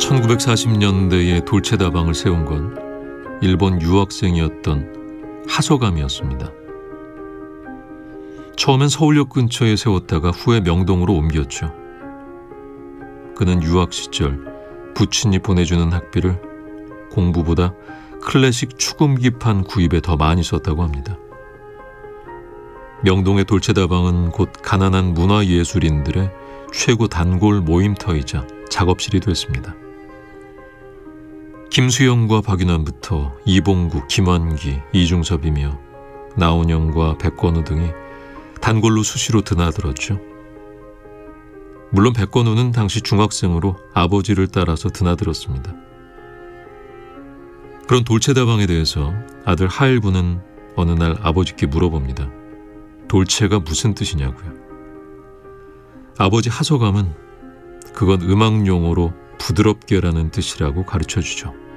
1940년대에 돌체다방을 세운 건 일본 유학생이었던 하소감이었습니다. 처음엔 서울역 근처에 세웠다가 후에 명동으로 옮겼죠. 그는 유학 시절 부친이 보내주는 학비를 공부보다 클래식 축음기판 구입에 더 많이 썼다고 합니다. 명동의 돌체다방은 곧 가난한 문화예술인들의 최고 단골 모임터이자 작업실이 됐습니다. 김수영과 박윤환부터 이봉구, 김환기, 이중섭이며 나훈영과 백건우 등이 단골로 수시로 드나들었죠. 물론 백건우는 당시 중학생으로 아버지를 따라서 드나들었습니다. 그런 돌체다방에 대해서 아들 하일부는 어느 날 아버지께 물어봅니다. 돌체가 무슨 뜻이냐고요. 아버지 하소감은 그건 음악 용어로 부드럽게라는 뜻이라고 가르쳐주죠.